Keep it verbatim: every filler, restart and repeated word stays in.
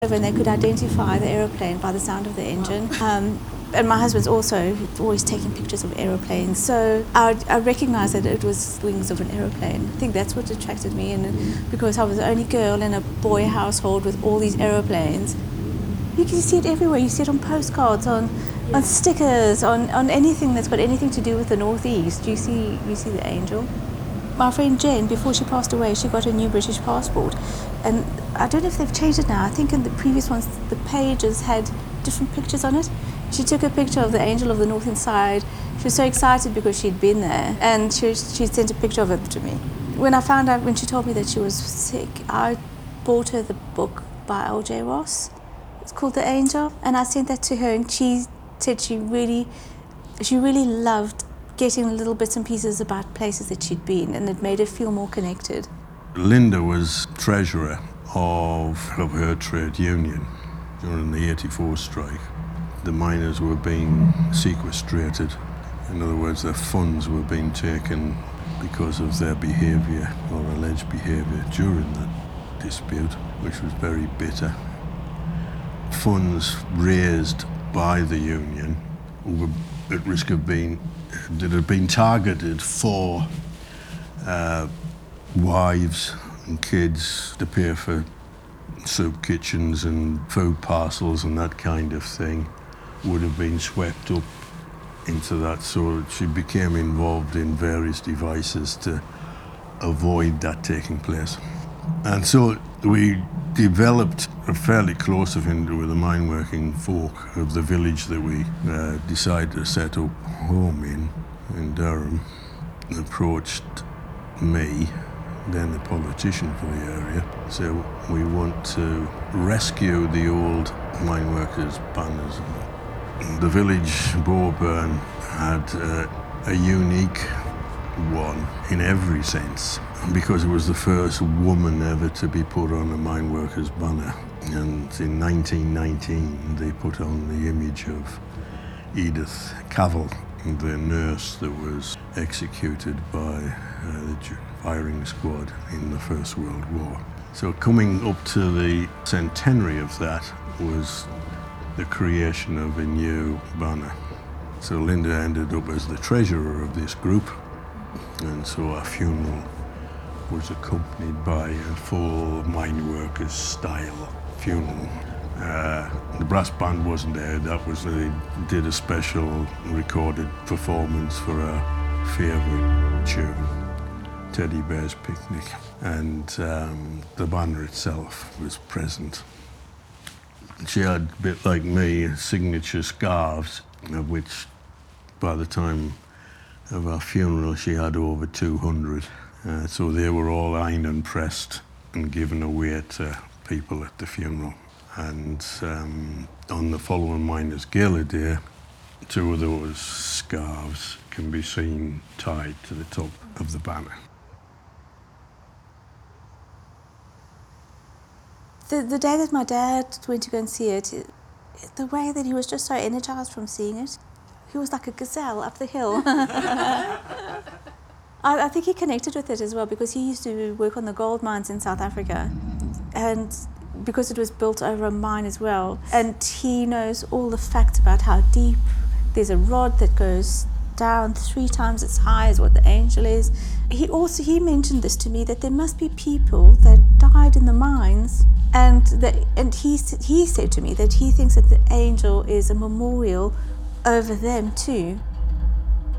And they could identify the aeroplane by the sound of the engine. Um, and my husband's also always taking pictures of aeroplanes, so I, I recognised that it was wings of an aeroplane. I think that's what attracted me, and because I was the only girl in a boy household with all these aeroplanes. You can see it everywhere. You see it on postcards, on, on stickers, on, on anything that's got anything to do with the Northeast. You see, you see the angel. My friend Jen, before she passed away, she got a new British passport. And I don't know if they've changed it now. I think in the previous ones, the pages had different pictures on it. She took a picture of the angel of the Northern Side. She was so excited because she'd been there. And she, she sent a picture of it to me. When I found out, when she told me that she was sick, I bought her the book by L J Ross. It's called The Angel. And I sent that to her, and she said she really, she really loved getting little bits and pieces about places that she'd been, and it made her feel more connected. Linda was treasurer of, of her trade union during the eighty-four strike. The miners were being sequestrated. In other words, their funds were being taken because of their behaviour or alleged behaviour during that dispute, which was very bitter. Funds raised by the union were at risk of being that had been targeted for uh, wives and kids to pay for soup kitchens and food parcels and that kind of thing would have been swept up into that. So she became involved in various devices to avoid that taking place. And so we developed a fairly close affinity with the mine-working folk of the village that we uh, decided to set up home in, in Durham. Approached me, then the politician for the area, said we want to rescue the old mine-workers' banners. The village, Boburn, had uh, a unique one in every sense, because it was the first woman ever to be put on a mine worker's banner. And in nineteen nineteen, they put on the image of Edith Cavell, the nurse that was executed by uh, the firing squad in the First World War. So coming up to the centenary of that was the creation of a new banner. So Linda ended up as the treasurer of this group, and so our funeral was accompanied by a full mine workers style funeral. Uh, the brass band wasn't there. That was they did a special recorded performance for our favourite tune, Teddy Bear's Picnic, and um, the banner itself was present. She had, a bit like me, signature scarves, of which by the time of our funeral she had over two hundred. Uh, so they were all iron pressed and given away to people at the funeral. And um, on the following Miners' Gala Day, two of those scarves can be seen tied to the top of the banner. The, the day that my dad went to go and see it, it, the way that he was just so energised from seeing it, he was like a gazelle up the hill. I, I think he connected with it as well because he used to work on the gold mines in South Africa, and because it was built over a mine as well. And he knows all the facts about how deep. There's a rod that goes down three times as high as what the angel is. He also he mentioned this to me, that there must be people that died in the mines, and that and he he said to me that he thinks that the angel is a memorial over them too.